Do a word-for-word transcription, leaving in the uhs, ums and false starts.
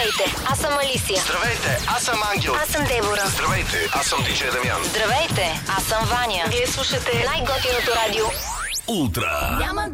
Здравейте, аз съм Алисия. Здравейте, аз съм Ангел. Аз съм Дебора. Здравейте, аз съм диджей Дамян. Здравейте, аз съм Ваня. Вие слушате най-готиното радио Ултра. Няма